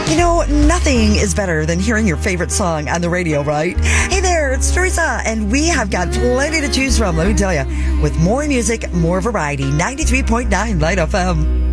You know, nothing is better than hearing your favorite song on the radio, right? Hey there, it's Teresa, and we have got plenty to choose from, let me tell you. With more music, more variety, 93.9 Light FM.